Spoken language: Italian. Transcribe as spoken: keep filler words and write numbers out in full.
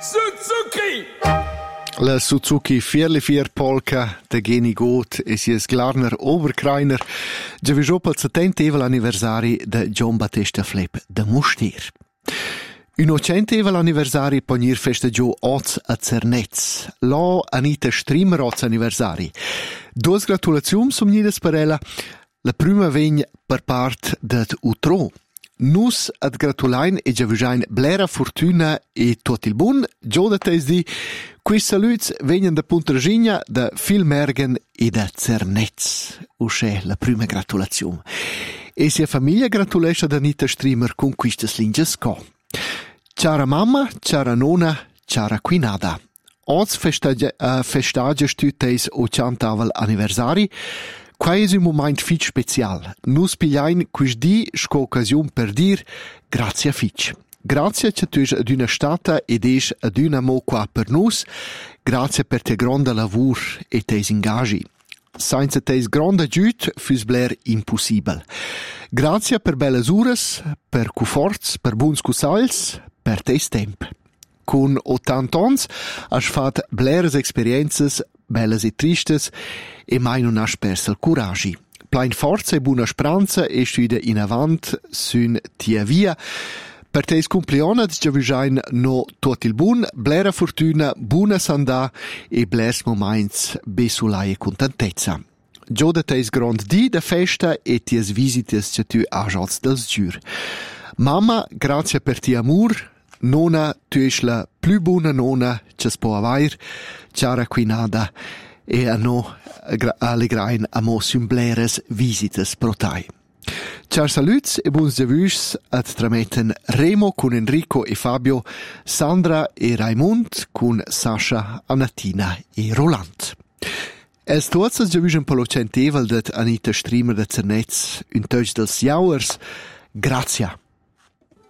Suzuki! La Suzuki Vierli Vier Polka de Geni Goth e sies Glarner Oberkreiner già vi pel settentevel anniversari de John Battista Flip de Mustier. Un ocentevel anniversari pognir festa giù oz a Zernez. Lo Anita Strimmer oz anniversari. Duas gratulazioni somnidas per ella. La prima vegn per part det Utro. Nus ad gratulain e già visain blera fortuna e tot il bun. Gio da tes di qui saluts vegnan da Puntragigna, da Filmergen e da Zernez. Usce la prima gratulazione. E sia famiglia gratulesce ad Anita Strimmer con quistas linges co. Ciara mamma, ciara nonna, ciara quinada. Oz festagia, uh, festagia stüteis o ciantavel anniversari. Qua è un moment fitch special. Nus pigliain quisdi sco occasiun per dir grazie fitch. Grazie che tu es ad una stata ed es ad una mo qua per nus. Grazie per te grande lavur e teis ingagi. Senza teis grande giut fus bler impossibel. Grazie per belle ures, per cuforts, per buns cusals, per teis temp. Con ottanta ans has fat bleres experienzas, belles e tristes, e mai non has perso il curagi. Plain forza e buona speranza e studia in avant sun tia via. Per teis cumplionat già visain no tot il bun, blera fortuna, buona sandà e blers moments besulai e contentezza. Gio da teis grand di da festa e ties visites che tu ajots dels giur. Mamma, grazie per ti amor. Nonna, tu es la più buona nonna che si può avere. Ciara quinada e a no allegrain a mo sumbleres visites pro tai. Ciao saluts e buons devus ad trametten Remo con Enrico e Fabio, Sandra e Raimund con Sasha, Anatina e Roland. Els tuots devusen per lo centevel det Anita Strimmer de Zernez un tøg dels jauers. Grazie.